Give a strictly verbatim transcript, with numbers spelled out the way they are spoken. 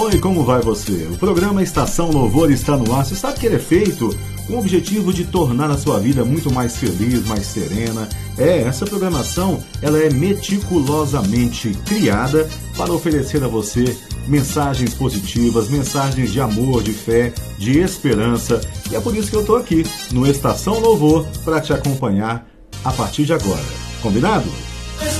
Oi, como vai você? O programa Estação Louvor está no ar. Você sabe que ele é feito com o objetivo de tornar a sua vida muito mais feliz, mais serena. É, essa programação ela é meticulosamente criada para oferecer a você mensagens positivas, mensagens de amor, de fé, de esperança. E é por isso que eu estou aqui no Estação Louvor para te acompanhar a partir de agora. Combinado?